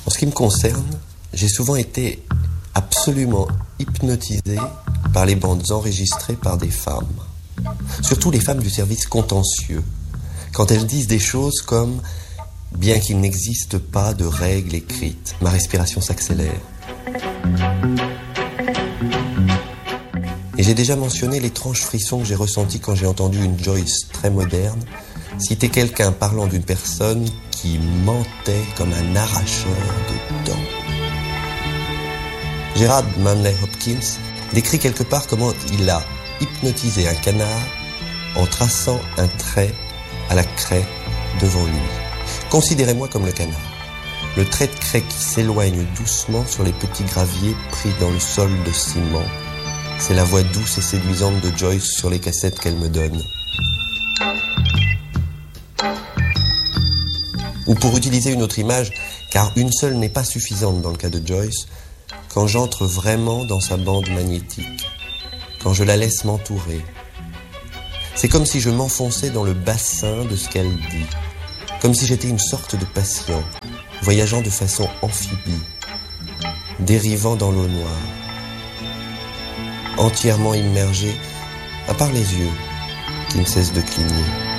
En ce qui me concerne, j'ai souvent été absolument hypnotisé par les bandes enregistrées par des femmes. Surtout les femmes du service contentieux. Quand elles disent des choses comme « Bien qu'il n'existe pas de règles écrites, ma respiration s'accélère ». Et j'ai déjà mentionné l'étrange frisson que j'ai ressenti quand j'ai entendu une Joyce très moderne citer quelqu'un parlant d'une personne qui mentait comme un arracheur de dents. Gerard Manley Hopkins décrit quelque part comment il a hypnotisé un canard en traçant un trait à la craie devant lui. Considérez-moi comme le canard. Le trait de craie qui s'éloigne doucement sur les petits graviers pris dans le sol de ciment. C'est la voix douce et séduisante de Joyce sur les cassettes qu'elle me donne. Ou pour utiliser une autre image, car une seule n'est pas suffisante dans le cas de Joyce, quand j'entre vraiment dans sa bande magnétique, quand je la laisse m'entourer. C'est comme si je m'enfonçais dans le bassin de ce qu'elle dit, comme si j'étais une sorte de patient, voyageant de façon amphibie, dérivant dans l'eau noire, entièrement immergé, à part les yeux qui ne cessent de cligner.